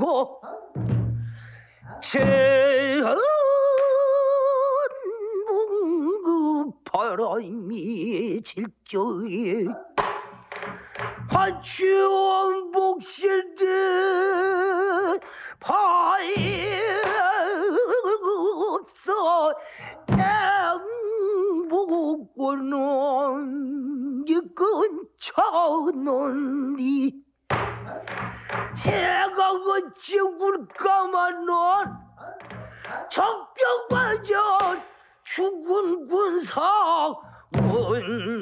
하고 제한문구 바람이 질적에 화추원 복실대 파이없어 엠보고는 이 근처는이 제가 어찌 울까마는 적병과전 죽은 군사